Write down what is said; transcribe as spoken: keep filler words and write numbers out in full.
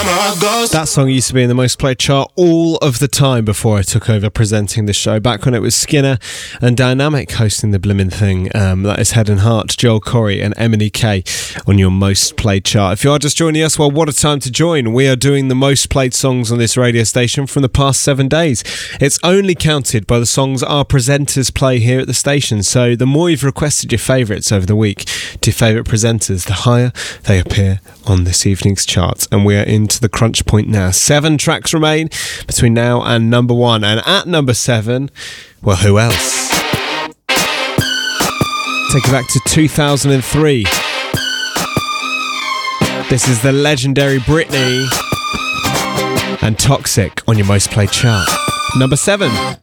summer goes. That song used to be in the most played chart all of the time before I took over presenting the show, back when it was Skinner and Dynamic hosting the blimmin' thing. Um, that is Head and Heart, Joel Corey and Emily Kay on your most played chart. If you are just joining us, well, what a time to join. We are doing the most played songs on this radio station from the past seven days. It's only counted by the songs our presenters play here at the station, so the more you've requested your favourites over the week to your favourite presenters, the higher they appear on this evening's chart. And we are into the crunch point now. Seven tracks remain between now and number one. And at number seven, well, who else? Take it back to two thousand three. This is the legendary Britney and Toxic on your most played chart. Number seven.